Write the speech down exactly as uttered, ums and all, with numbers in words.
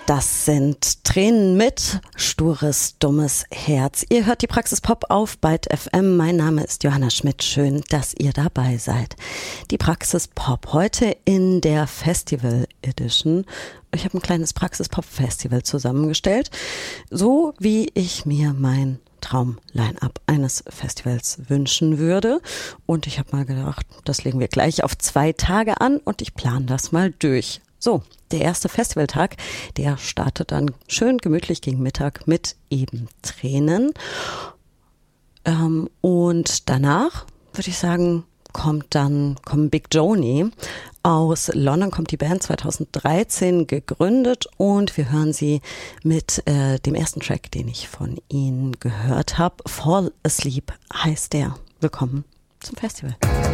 Das sind Tränen mit stures, dummes Herz. Ihr hört die Praxis Pop auf Byte F M. Mein Name ist Johanna Schmidt. Schön, dass ihr dabei seid. Die Praxis Pop heute in der Festival Edition. Ich habe ein kleines Praxis Pop Festival zusammengestellt, so wie ich mir mein Traum-Line-Up eines Festivals wünschen würde. Und ich habe mal gedacht, das legen wir gleich auf zwei Tage an und ich plane das mal durch. So, der erste Festivaltag, der startet dann schön gemütlich gegen Mittag mit eben Tränen. Ähm, und danach, würde ich sagen, kommt dann kommen Big Joni. Aus London kommt die Band zweitausenddreizehn gegründet und wir hören sie mit äh, dem ersten Track, den ich von ihnen gehört habe. Fall Asleep heißt der. Willkommen zum Festival.